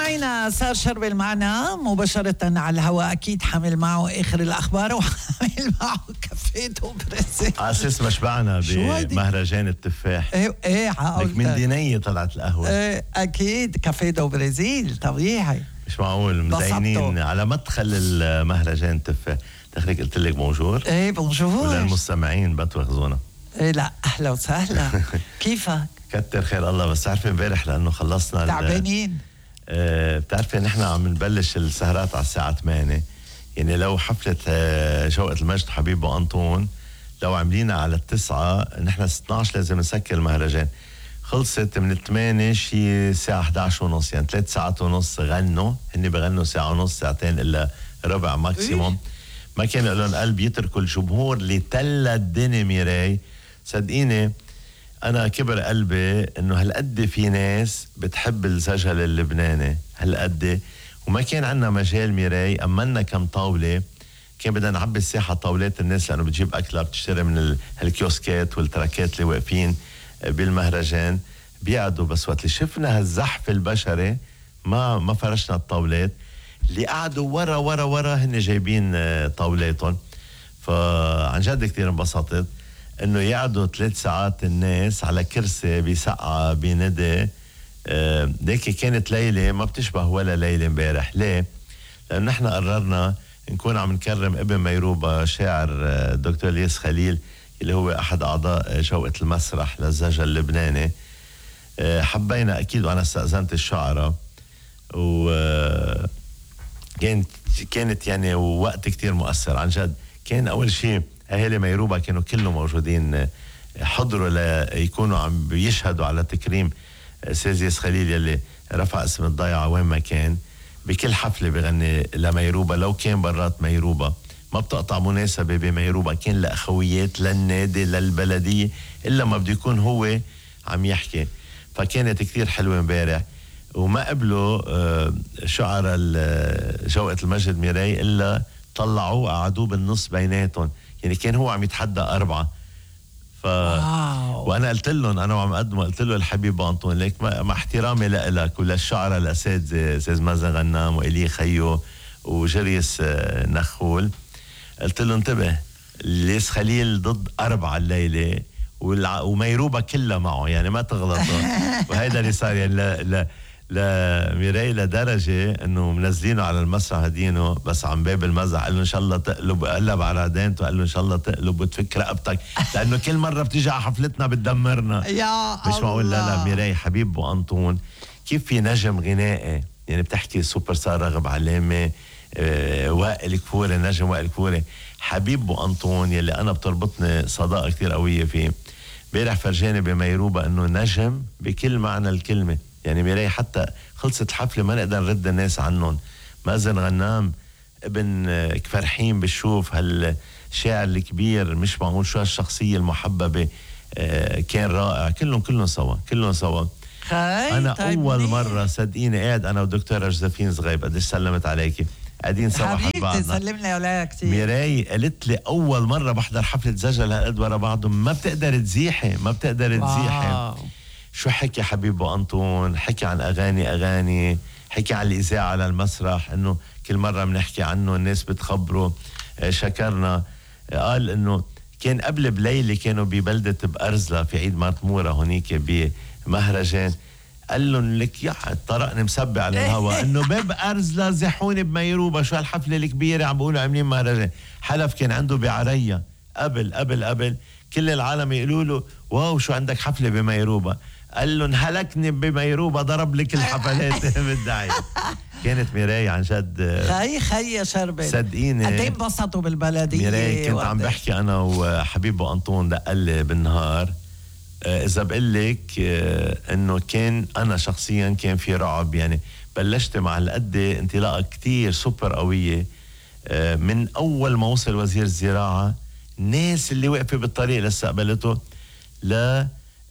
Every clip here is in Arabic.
مستمعينا سار شربل معنا مباشرة على الهواء، أكيد حامل معه آخر الأخبار وحامل معه كافيه برازيل على أساس ما شبعنا بمهرجان التفاح. إيه لك من دينية طلعت القهوة. أكيد كافيه برازيل طبيعي. مش معقول مزينين على مدخل المهرجان التفاح. دخلك قلت لك بونجور. إيه بونجور. وللمستمعين بتواخذونا. إيه لا أهلا وسهلا. كيفك؟ كتر خير الله. بس عارفة امبارح لأنه خلصنا تعبانين. بتعرفي نحن عم نبلش السهرات على الساعة 8. يعني لو حفلة شوقة المجد حبيب وأنطون لو عملينا على 9 نحن 12 لازم نسكر المهرجان. خلصت من 8 شي ساعة 11:30، يعني 3 ساعات ونص غنوا. هني بغنوا ساعة ونص ساعتين إلا ربع ماكسيموم. ما كان لهم قلب يتركوا الجمهور اللي تلا الدنيا. ميراي صدقيني أنا كبر قلبي إنه هالقد في ناس بتحب السجل اللبناني هالقد، وما كان عنا مجال. ميراي أمنا كم طاولة، كان بدنا نعبي الساحة طاولات الناس لأنه بتجيب أكلها بتشتري من الكيوسكات والتراكات اللي واقفين بالمهرجان بيقعدوا. بس وقت اللي شفنا هالزحف البشري ما فرشنا الطاولات. اللي قعدوا ورا ورا ورا هن جايبين طاولاتهم. فعن جد كتير انبسطت انه يقعدوا 3 ساعات الناس على كرسي بسقعة بندى. ديكي كانت ليلة ما بتشبه ولا ليلة امبارح. ليه؟ لأنه نحن قررنا نكون عم نكرم ابن ميروبة شاعر دكتور الياس خليل اللي هو أحد أعضاء شوقة المسرح للزجل اللبناني. حبينا أكيد وأنا استأذنت الشعراء كانت يعني وقت كتير مؤثر عن جد. كان أول شيء أهالي ميروبة كانوا كلهم موجودين حضروا ليكونوا عم بيشهدوا على تكريم سيزيس خليل يلي رفع اسم الضيعة وين ما كان. بكل حفلة بغني لميروبة لو كان برات ميروبة ما بتقطع مناسبة بميروبة. كان لأخويات للنادي للبلدية إلا ما بده يكون هو عم يحكي. فكانت كتير حلوة امبارح. وما قبلوا شعر شوقة المجد ميراي إلا طلعوه قعدوه بالنص بيناتهم. يعني كان هو عم يتحدى 4. وانا قلت لهم انا وعم اقدمه قلت له الحبيب أنطون ليك مع احترامي لك وللشعراء الاساتذه استاذ مازن غنام وإلي خيو وجريس نخول. قلت له انتبه الياس خليل ضد 4 الليله وميروبة كلها معه يعني ما تغلطوا. وهيدا اللي صار يعني لا ميراي لدرجة انه منزلينه على المسرح هدينه بس عم باب المزح قال له ان شاء الله تقلب. قلب على رادانته قال له ان شاء الله تقلب وتفك رقبتك لانه كل مرة بتيجي على حفلتنا بتدمرنا. يا مش معقول. لا ميراي حبيب وأنطون كيف في نجم غنائي يعني بتحكي سوبر ستار رغب علامة وائل كفوري نجم وائل كفوري حبيب وأنطون يلي انا بتربطني صداقة كتير قوية فيه. بيرح فرجاني بميروبة انه نجم بكل معنى الكلمة. يعني ميراي حتى خلصت الحفلة ما نقدر نرد الناس عنهم. مازن غنام ابن كفرحين بشوف هالشاعر الكبير مش معقول شو هالشخصية المحببة. كان رائع. كلهم سوا. أنا أول مرة صدقيني قاعد أنا ودكتورة جوزفين زغيب قديش سلمت عليكي قاعدين سوا حد بعضنا. سلم لي عليها كتير. ميراي قالت لي أول مرة بحضر حفلة زجل هالقد ورا بعضهم ما بتقدر تزيحي. شو حكي حبيب وأنطون؟ حكي عن أغاني حكي عن الإذاعة على المسرح إنه كل مرة بنحكي عنه الناس بتخبره. شكرنا. قال إنه كان قبل بليلة كانوا ببلدة بأرزلة في عيد مارتمورة هونيك بمهرجان. قال لهم لك يا طرقني مسبع على الهواء إنه باب أرزلة زحوني بميروبة شو هالحفلة الكبيرة عم بقولوا عاملين مهرجان. حلف كان عنده بعرية قبل كل العالم يقولوا له واو شو عندك حفلة بميروبة. قال لهم هلكني بميروبة ضرب لك الحفلات بالدعي. كانت ميراي عن جد خي يا شربل صدقيني قد ايه انبسطوا بالبلدية. ميراي كنت عم بحكي انا وحبيب وأنطون دقلي بالنهار. اذا بقلك انه كان انا شخصيا كان في رعب. يعني بلشت مع القد انطلاقة كتير سوبر قوية. من اول ما وصل وزير الزراعة الناس اللي وقفوا بالطريق لاستقبلته لا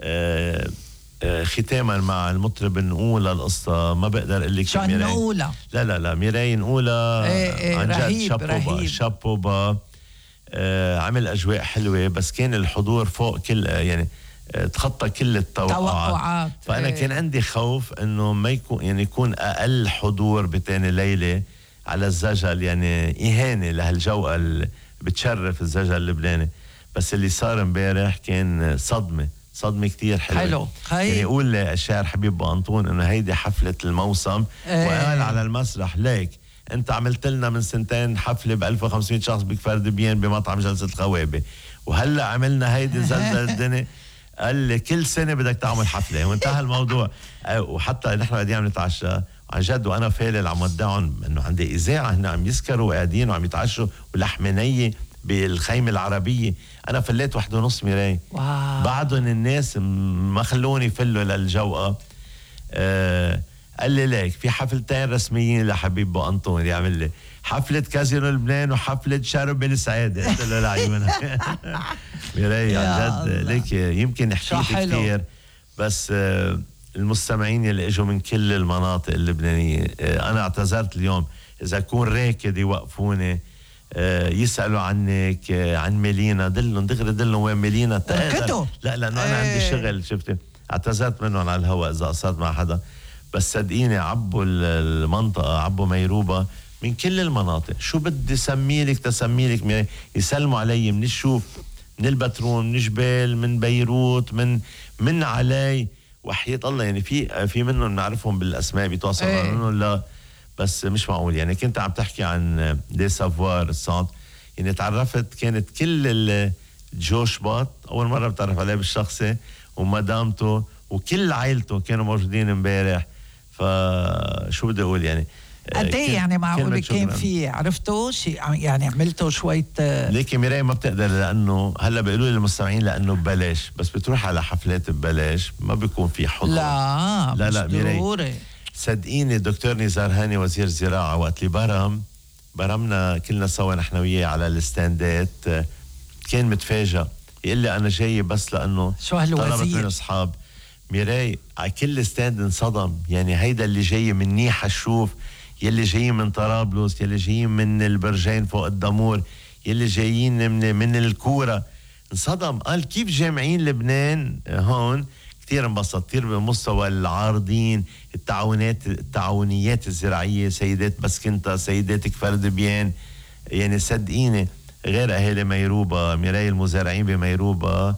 ختاما مع المطرب نقولها القصة ما بقدر اقول لك شو نقولها. لا ميراي نقولها عن جد شابوبا. عمل اجواء حلوة بس كان الحضور فوق كل يعني تخطى كل التوقعات. فأنا كان عندي خوف إنه ما يكون يعني يكون أقل حضور بتاني ليلة على الزجل، يعني إهانة لهالجوقة اللي بتشرف الزجل اللبناني. بس اللي صار امبارح كان صدمة كتير حلوة. يعني يقول الشاعر حبيب بأنطون إنه هيدي حفلة الموسم. وقال على المسرح ليك أنت عملت لنا من سنتين حفلة ب1500 شخص بكفر دبيان بمطعم جلسة الخوابة، وهلأ عملنا هيدي زلزال الدنيا. قال لي كل سنة بدك تعمل حفلة وانتهى الموضوع. وحتى نحن قاعدين عم نتعشى عن جد وانا فالل عم ودعهم انه عندي اذاعه هن عم يسكروا وقاعدين وعم يتعشوا ولحمه نيه بالخيمه العربيه. انا فليت 1:30 ميراي. بعدهم الناس ما خلوني فلوا للجوقه. قال لي ليك في حفلتين رسميين لحبيب بأنطون يعمل لي حفلة كازينو لبنان وحفلة شرب السعادة. قلت له لعيونها ميراي عن جد ليك يمكن حكيت كتير بس المستمعين اللي اجوا من كل المناطق اللبنانية انا اعتذرت اليوم اذا كون راكد يوقفوني يسألوا عنك عن ميلينا دغري دلهم وين ميلينا. لا لانه انا عندي شغل شفت اعتذرت منهم على الهواء اذا قصرت مع حدا. بس صدقيني عبوا المنطقة عبوا ميروبة من كل المناطق. شو بدي سميلك تسميلك يسلموا علي من الشوف من البترون من جبال من بيروت من علي وحياة الله. يعني في منهم نعرفهم بالاسماء بيتواصلوا منهم لا بس مش معقول. يعني كنت عم تحكي عن دي سافوار السانت يعني تعرفت كانت كل جوش باط اول مرة بتعرف عليه بالشخصي ومدامته وكل عائلته كانوا موجودين امبارح. فشو بدي اقول يعني قد ايه يعني معقول كان في عرفتوا شيء يعني عملتوا شويه ليكي ميراي ما بتقدر لانه هلا بيقولوا للمستمعين لانه ببلاش بس بتروح على حفلات ببلاش ما بيكون في حضور. لا ميراي صدقيني الدكتور نزار هاني وزير الزراعه وقت اللي برمنا كلنا سوا نحن وياه على الستاندات كان متفاجئ يقول لي انا جاي بس لانه شو هالوزير طلبت من اصحاب ميراي على كل ستاند انصدم. يعني هيدا اللي جاي من نيحة الشوف يلي جايين من طرابلس يلي جايين من البرجين فوق الدمور يلي جايين من الكورة انصدم. قال كيف جامعين لبنان هون. كتير انبسط كتير بمستوى العارضين التعاونيات الزراعية سيدات بسكنتا سيدات كفر دبيان. يعني صدقيني غير اهالي ميروبة ميراي المزارعين بميروبة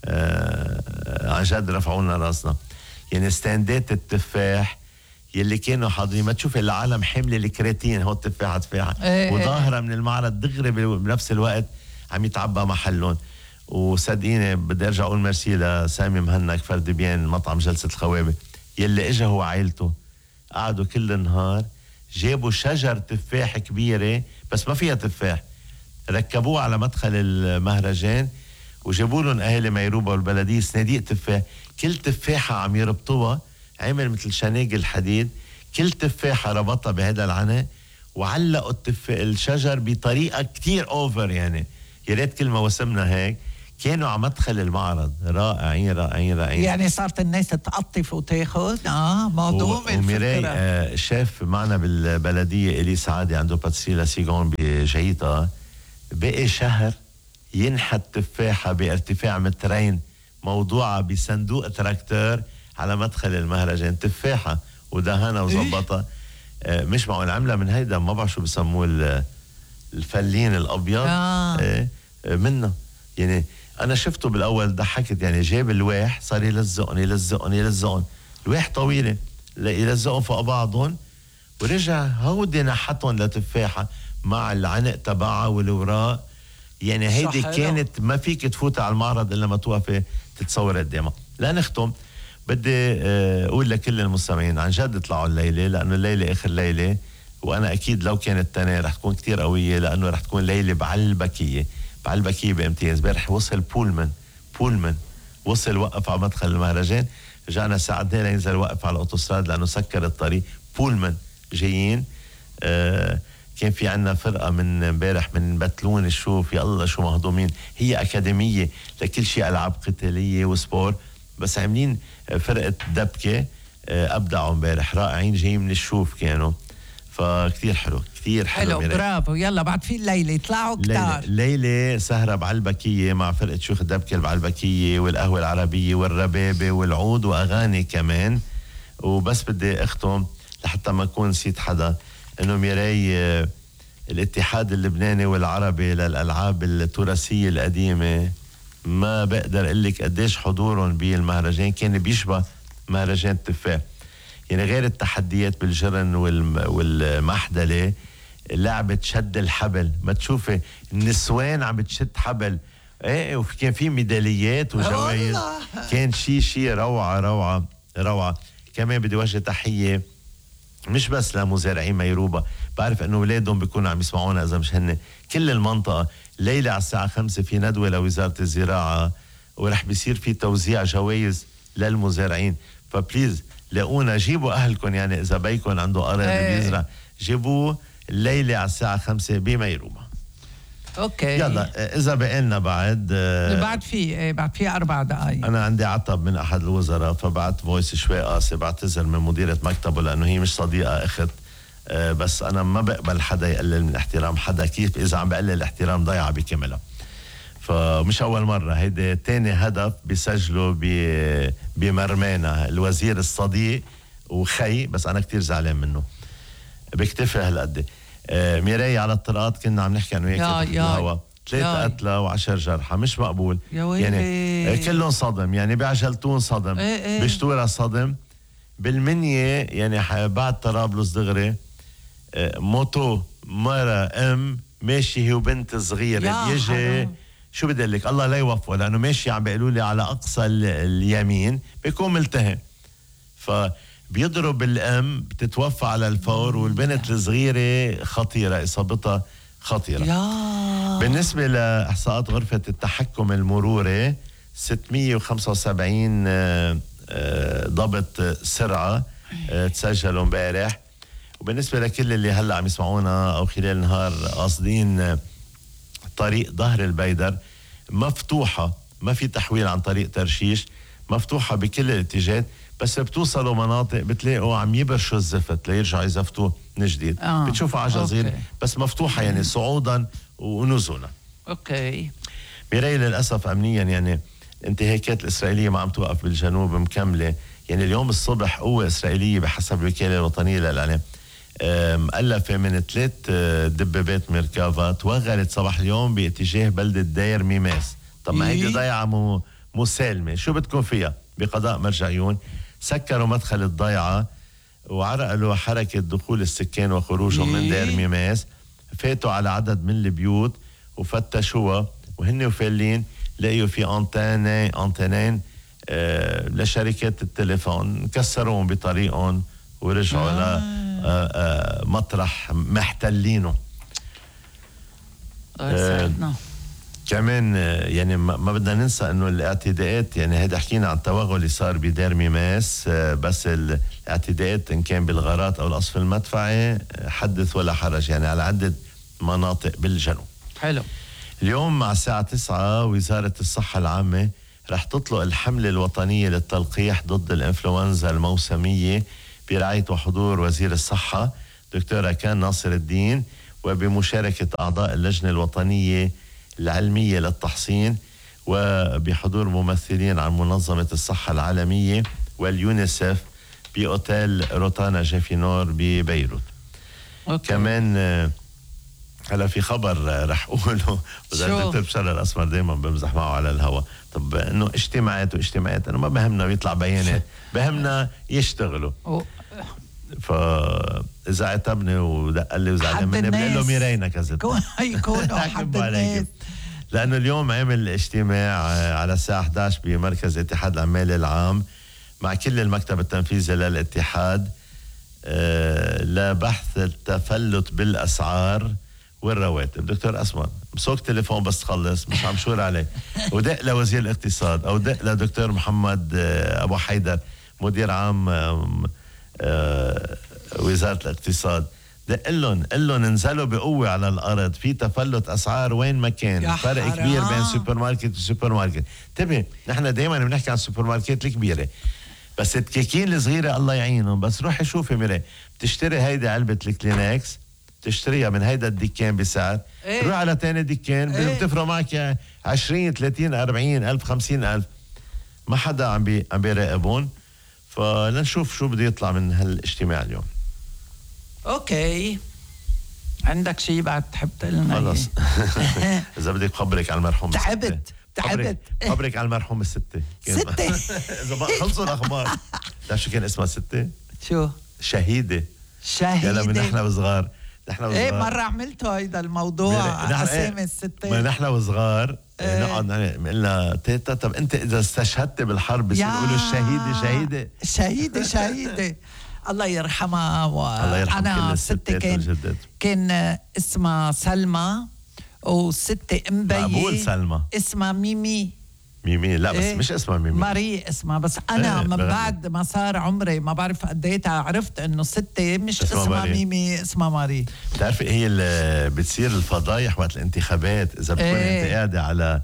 عن جد رفعوا لنا راسنا. يعني ستاندات التفاح يلي كانوا حاضرين ما تشوف العالم حمل الكرياتين هو تفاحة وظاهرة من المعرض دغري بنفس الوقت عم يتعبى محلهم. وصدقيني بدي ارجع اقول ميرسي لسامي مهنا كفر دبيان مطعم جلسة الخوابة يلي اجا هو عائلته قعدوا كل النهار جابوا شجر تفاح كبيرة بس ما فيها تفاح ركبوه على مدخل المهرجان وجابوا لهم اهالي ميروبة والبلديه صناديق تفاح. كل تفاحه عم يربطوها عمل مثل شناقل حديد كل تفاحه ربطها بهذا العنق وعلقوا الشجر بطريقه كتير اوفر. يعني يا ريت كل ما وسمنا هيك كانوا على مدخل المعرض رائعين. يعني صارت الناس تقطف وتاخذ موضوع وميراي شاف معنا بالبلديه الي سعادي عنده باتسيلا سيغون بجيتا بقي شهر ينحت تفاحة بارتفاع 2 متر موضوعة بصندوق تراكتور على مدخل المهرجان تفاحة ودهنها وزبطها. مش معقول عملها من هيدا ما بعرف شو بسموه الفلين الأبيض منه. يعني أنا شفته بالأول ضحكت. يعني جاب الواح صار يلزقن الواح طويلة يلزقن فوق بعضهم ورجع هودي نحتهم لتفاحة مع العنق تبعها والوراق. يعني هيدي كانت ما فيك تفوت على المعرض إلا ما توقفي تتصور قدامها. لا نختم بدي أقول لكل المستمعين عن جد طلعوا الليلة لأنه الليلة آخر ليلة وأنا أكيد لو كانت التانية رح تكون كتير قوية لأنه رح تكون ليلة بعلبكية بامتياز. بارح وصل بولمان وصل وقف على مدخل المهرجان رجعنا ساعتين لينزل وقف على الأوتوستراد لأنه سكر الطريق. بولمان جايين كان في عنا فرقة من امبارح من بتلون الشوف يا الله شو مهضومين. هي أكاديمية لكل شيء ألعاب قتالية وسبور بس عاملين فرقة دبكة أبدعوا امبارح رائعين جايين من الشوف كانوا. فكتير حلو، كتير حلو. برافو. يلا بعد في الليلة طلعوا كتار. ليلة سهرة بعلبكية مع فرقة شيوخ الدبكة بعلبكية والقهوة العربية والربابة والعود وأغاني كمان. وبس بدي أختم لحتى ما أكون نسيت حدا، إنه ميراي الاتحاد اللبناني والعربي للألعاب التراثية القديمة ما بقدر أقولك قديش حضورهم بالمهرجان كان بيشبه مهرجان التفاح. يعني غير التحديات بالجرن والمحدلة، لعبة شد الحبل، ما تشوفي النسوان عم بتشد حبل ايه، وكان في ميداليات وجوائز، كان شيء روعة. كمان بدي وجه تحية مش بس لمزارعين ميروبة، بعرف انه اولادهم بيكونوا عم يسمعونا اذا مش هن كل المنطقة. ليلة على الساعة 5 في ندوة لوزارة الزراعة، ورح بيصير في توزيع جوائز للمزارعين. فبليز لاقونا، جيبوا اهلكم، يعني اذا بيكم عنده ارض بيزرع جيبوه الليلة على الساعة 5 بميروبة. اوكي يلا اذا بقينا بعد بعد في 4 دقائق. انا عندي عتب من احد الوزراء، فبعت فويس شوي قاسي، بعتذر من مديرة مكتبه لانه هي مش صديقة اخت. بس انا ما بقبل حدا يقلل من احترام حدا، كيف اذا عم بقلل الاحترام ضيعة بكاملها. فمش اول مرة، هيدا تاني هدف بيسجله بمرمانا الوزير الصديق وخي، بس انا كتير زعلان منه. بكتفي هالقد. ميراي على الطرقات كنا عم نحكي عنه هيك بالهوا، 3 قتلى و10 جرحى، مش مقبول. يعني كلهم صدم، يعني بعجلتون صدم، بشتورة صدم، بالمنية يعني بعد طرابلس دغري موتو مرة ماشي هي وبنت صغيرة بيجي. شو بدي لك، الله لا يوفقه، لأنه ماشي عم بيقولوا لي على أقصى اليمين بيكون ملتهي، بيضرب الأم بتتوفى على الفور، والبنت الصغيرة خطيرة، إصابتها خطيرة. بالنسبة لإحصاءات غرفة التحكم المروري 675 ضبط سرعة تسجلوا امبارح. وبالنسبة لكل اللي هلأ عم يسمعونا أو خلال النهار قاصدين طريق ظهر البيدر مفتوحة، ما في تحويل عن طريق ترشيش، مفتوحة بكل الاتجاهات، بس بتوصلوا مناطق بتلاقوا عم يبرشوا الزفت ليرجعوا يزفتوه من جديد. بتشوفوا على جزيرة بس مفتوحة، يعني صعودا ونزولا. اوكي. ميراي للأسف أمنيا يعني الانتهاكات الإسرائيلية ما عم توقف بالجنوب مكملة. يعني اليوم الصبح قوة إسرائيلية بحسب الوكالة الوطنية للإعلام مؤلفة من 3 دبابات ميركافا توغلت صباح اليوم باتجاه بلدة داير ميماس. طب ما هيدي ضيعة مسالمة، شو بدكم فيها؟ بقضاء مرجعيون سكروا مدخل الضيعة وعرقلوا حركة دخول السكان وخروجهم من داير ميماس، فاتوا على عدد من البيوت وفتشوها، وهن وفالين لقيوا في أنتانين لشركات التليفون، كسروهم بطريقهم ورجعوا لمطرح محتلينه. كمان يعني ما بدنا ننسى انه الاعتداءات، يعني هيدا حكينا عن التوغل اللي صار بدار ميماس، بس الاعتداءات ان كان بالغارات او القصف المدفعي حدث ولا حرج، يعني على عدة مناطق بالجنوب. حلو. اليوم مع الساعة 9 وزارة الصحة العامة رح تطلق الحملة الوطنية للتلقيح ضد الإنفلونزا الموسمية برعاية وحضور وزير الصحة دكتورة كان ناصر الدين، وبمشاركة أعضاء اللجنة الوطنية العلمية للتحصين، وبحضور ممثلين عن منظمة الصحة العالمية واليونيسف بأوتيل روتانا جافينور ببيروت. كمان هلا في خبر رح اقوله، بس الدكتور بشار الاسمر دائما بمزح معه على الهواء. طب انه اجتماعات انا ما بهمنا بيطلع بيانات، بهمنا يشتغلوا. فاذا عتبني ودق لي وزعلان مني بقول له ميرينا كذب يكونوا حد الناس، لانه اليوم عامل اجتماع على الساعه 11 بمركز اتحاد العمال العام مع كل المكتب التنفيذي للاتحاد لبحث التفلت بالاسعار والرواتب. دكتور أسمر مسوك تليفون بس تخلص، مش عم شور عليه، ودق لوزير الاقتصاد أو دق لدكتور محمد أبو حيدر مدير عام وزارة الاقتصاد، دق لهم انزلوا بقوة على الأرض، في تفلت أسعار وين ما كان، فرق كبير بين سوبر ماركت وسوبر ماركت. انتبه، نحن دايما بنحكي عن السوبر ماركت الكبيرة، بس الدكاكين الصغيرة الله يعينهم. بس روحي شوفي ميراي، بتشتري هيدي علبة الكلينكس بتشتريها من هيدا الدكان بسعر، روح على تاني دكان بتفرق معك 20 30 40 ألف 50 ألف، ما حدا عم بيراقبون. فلنشوف شو بده يطلع من هالاجتماع اليوم. اوكي، عندك شيء بعد تحب تقلنا؟ خلص. اذا بدك خبرك على المرحوم تعبت خبرك على المرحوم الستة. اذا بقى خلصوا الاخبار. بتعرف شو كان اسمها ستة؟ شو؟ شهيدة. يلا من نحن وصغار. ايه مرة عملتوا هيدا الموضوع اسامي الستة. ما نحن وصغار نقعد قلنا تيتا طب انت اذا استشهدت بالحرب بصير يقولوا شهيدة. الله يرحمها. الله يرحم أنا كل الستات كان اسمها سلمى، وستة أمبي مقبول سلمى اسمها ميمي. لا بس مش اسمها ميمي، ماري اسمها. بس أنا من بعد ما صار عمري ما بعرف قديتها عرفت إنه ستة مش اسمها ميمي، اسمها ماري. بتعرفي هي اللي بتصير الفضايح وقت الانتخابات إذا بتكون أنت قاعدة على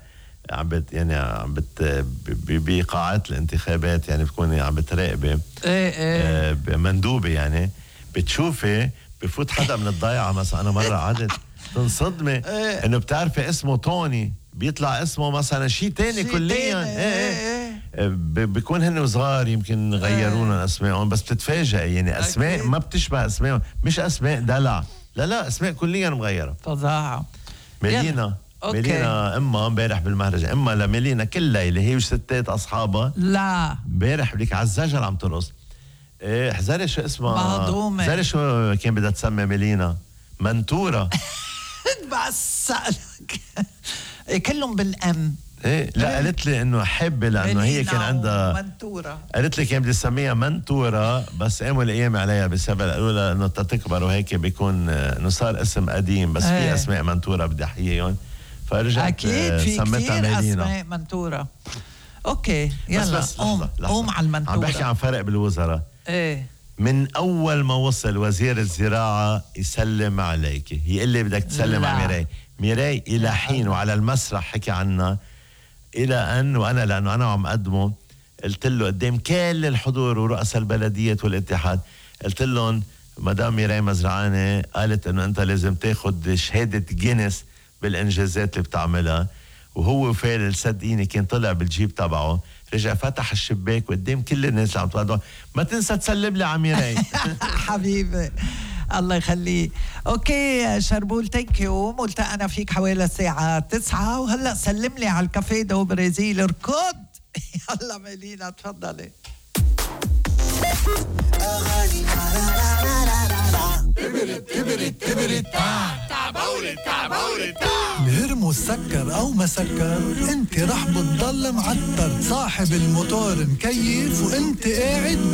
بقاعات الانتخابات، يعني بتكوني عم بتراقبي مندوبة، يعني بتشوفي بفوت حدا من الضيعة مثلا. أنا مرة قعدت تنصدمي إنه بتعرفي اسمه توني بيطلع اسمه مثلا شيء تاني كليا. بيكون هن صغار يمكن غيرونا اسمائهم، بس بتتفاجئ يعني اسماء ما بتشبه اسمائهم، مش اسماء دلع، لا اسماء كليا مغيرة. فظاعة. ميلينا امها امبارح بالمهرجان، امها لميلينا كل ليله هي وستات اصحابها. لا امبارح بدك على الزجر عم ترقص. احذري شو اسمها، مهضومه. احذري شو كان بدها تسمي ميلينا، منتورة. بس كلهم بالام. لا قالت لي انه حبه لانه هي كان عندها منتورة. قالت لي كان بدي اسميها منتورة، بس قاموا الايام عليها بسبب قالوا لها انه تكبر وهيك بيكون انه صار اسم قديم، بس في اسماء منتورة بدي احييهم، فرجعت اكيد في سميتها كثير ميلينا. اسماء منتورة. اوكي يلا بس قوم على المنتورة. عم بحكي عن فرق بالوزراء. من اول ما وصل وزير الزراعة يسلم عليك، يقول لي بدك تسلم على ميراي الى حين، وعلى المسرح حكي عنا الى ان وانا لانه انا عم اقدمه قلت له قدام كل الحضور ورؤساء البلديات والاتحاد، قلت لهم مدام ميراي مزرعاني قالت انه انت لازم تاخذ شهاده جينيس بالانجازات اللي بتعملها، وهو فعلا صدقيني كان طلع بالجيب تبعه، رجع فتح الشباك قدام كل الناس اللي عم تقعدوا، ما تنسى تسلم لي على ميراي. حبيبي الله يخليه. اوكي شربول ثانك يو، ملتقنا فيك حوالي الساعة 9، وهلا سلم لي على الكافيه دو برازيل اركض. يلا ميلينا تفضلي. الهرمس سكر او ما سكر انت رح بتضل معتر، صاحب الموتور مكيف وانت قاعد